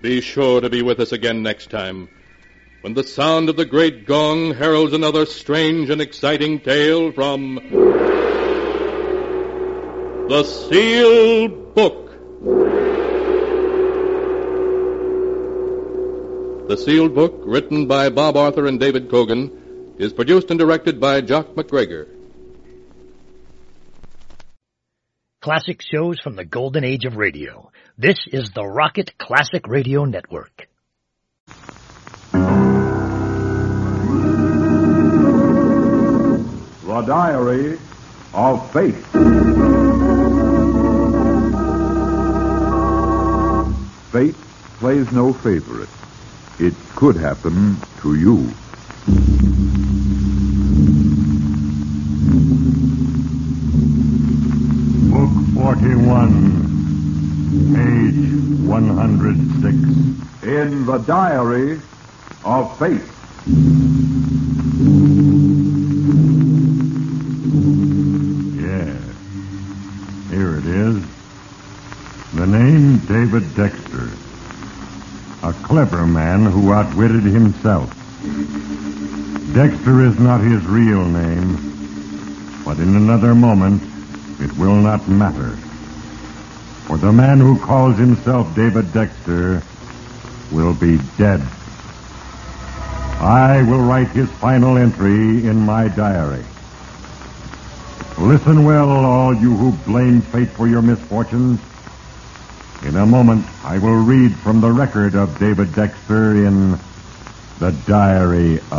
Be sure to be with us again next time, when the sound of the great gong heralds another strange and exciting tale from The Sealed Book. The Sealed Book, written by Bob Arthur and David Cogan, is produced and directed by Jock McGregor. Classic shows from the golden age of radio. This is the Rocket Classic Radio Network. The Diary of Fate. Fate plays no favorite. It could happen to you. Book 41, page 106. In the Diary of Fate. Yes, here it is. The name David Dexter. A clever man who outwitted himself. Dexter is not his real name, but in another moment it will not matter. For the man who calls himself David Dexter will be dead. I will write his final entry in my diary. Listen well, all you who blame fate for your misfortunes. In a moment, I will read from the record of David Dexter in The Diary of